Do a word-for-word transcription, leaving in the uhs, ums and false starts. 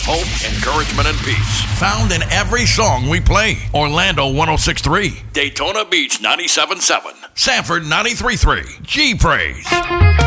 hope, encouragement, and peace. Found in every song we play. Orlando one oh six point three, Daytona Beach ninety-seven point seven, Sanford ninety-three point three, G Praise.